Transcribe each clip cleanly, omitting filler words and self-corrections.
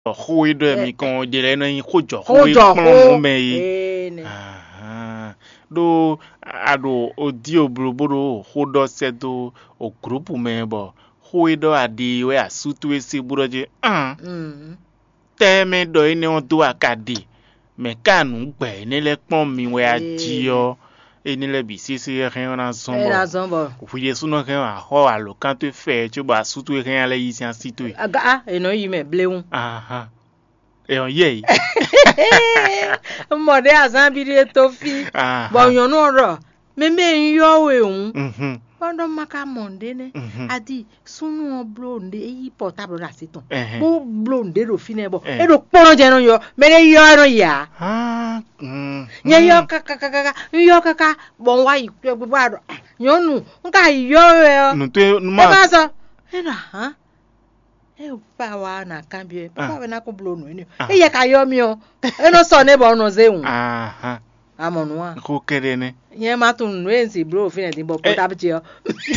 Hui de mi kon dire no hujo hui klon me yi. Do ado odio broboro hodo sedo o grupu me bo. Hui do adi we asutu esi buroje. Te me do ine on do akadi. Me kanu gbe ni le pon mi we ajio. Eni le bi sisi rien na zombo. Fuye suno rien a ho alo kan te fe tu ba sutu rien le yi sian situ. Aga e no yi me bleun. E on ye. Mo de azan bi de to fi. Bo yon no ro. Me yo we un. Pendant maka monde ne adi sunu blonde yi portable na siton. Bo blonde do fine bo. E do pono je no yo. Me ne yo no ya. Nye yo kaka bon wa yi gbado. Yo nu nka yo we. Nu te ma. E ba so. E na e pa wa na cambio. Pa we na ko blonu ni. E ye ka yo mi o. E no so ne bo no ze un. Amonwa. Ko kere ne. Nye matun wensi bro fine ti bo portable ti yo.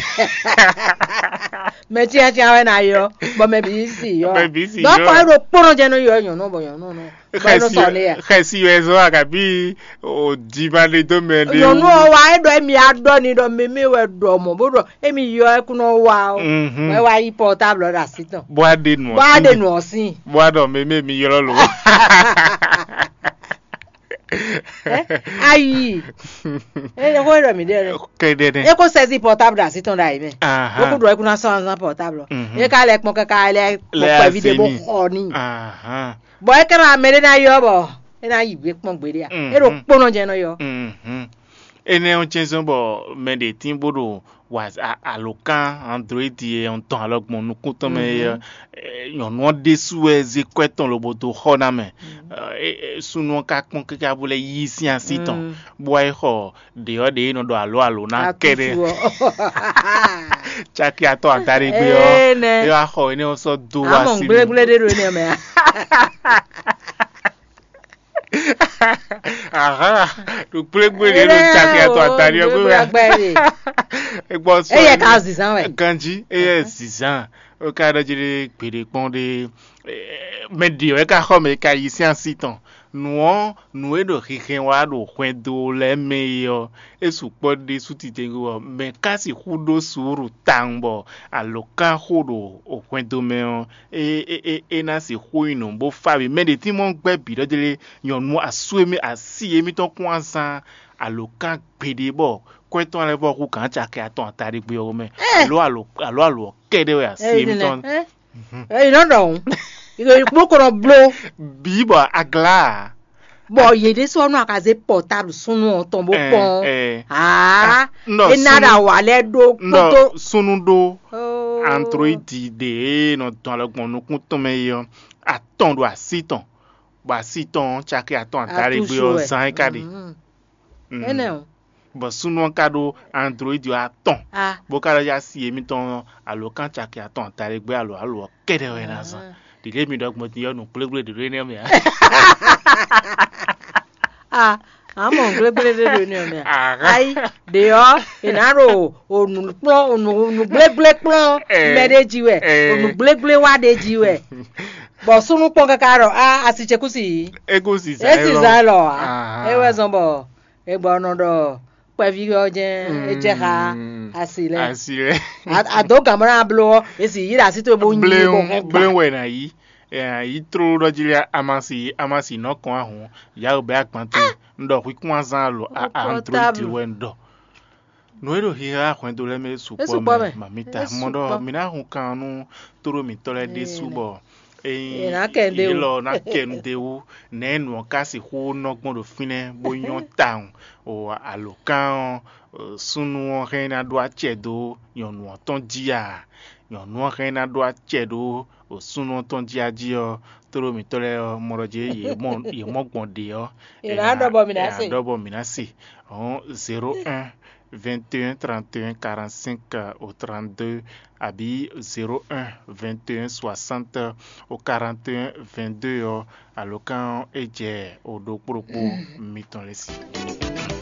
Me ti we na yo. Bo me bi si yo. Do pa ro pono je no yo no bo yo no. Ba no so le ya. Khasi yo ezo aga bi o di ba le do me de. Yo no wa e do mi ado ni do me we do mo bo do e mi yo e ku no wa o. We wa yi portable ra sitan. Bo ade nu osin. Bo ado me mi yo lo. Ayi ko ro mi de e ko sezi portable da siton da ime o ko do e ku na so portable e ka le pon ka le po video bo ko ni bo e ka ma mere na yo bo e na yi gbe pon gbe ya e ro pono je no yo ene on chenson bo me de tin bodo was alokan Android e on ton alogmon nu kuto me yon no desu eze kweton loboto hona me sunu ka pon ka bole yi si ansiton boy ho de o de no do alo na kere chaki ato atari gbe o yo ho ene o so do wa si amon de ro ni me tu pregbe le lo chaki ato atari o gbe egbo so e ye ka zizan we ganji e zizan o ka do jire pere pon de medio e ka ho me ka yi si ansiton nu e do hihen wa do hwen do le me yo esu po de suti tengo me kasi hudo suru tangbo alokan hudo o hwen do me e na si huino bo fabi me de timon gbe bi do jire yon mu asuemi asi emi ton kwansan alokan pede bo kweton le bo ku kan chake aton atari gbe o me alo kede we asi emi ton no no you go blow bibo agla bo yede so no akaze portable sunu ton bo pon e nada wa le do poto sunu do Android de no ton le gbon nu kun ton me yo aton do asiton ba siton chake aton atari gbe o san kade ene bo sunu kado Android yo aton bo kala ya si emi ton alokan chake aton atari gbe alo kede we na san dile mi dog mo ti yo nu plegle de re ne me amon plegle de re ne me ai de yo inaro onu plo onu plegle plo me de jiwe onu plegle wa de jiwe bo sunu pon kakaro asiche kusi ego si lo e we zombo e gbo no do pavi oje eje ha asile ado gamara blo esi yira sito bo nyi bo blen we na yi tro do jile amasi no kon ahun ya obe akpante ndo kwikun azan lo Android we ndo no ero hira kwen do le me supo me mamita mondo mina hun kanu toro mi tole de subo na kende lo na kende u nenu kasi hu no gbon do fine bo yon town o alokan sunu reina do achedo yonu ton dia yonu reina do achedo o sunu ton dia jio toro mi tole moroje ye mo gbon de o double minasi 01 21 31 45 au 32 abi 01 21 60 au 41 22 alokan eje odo propo miton lesi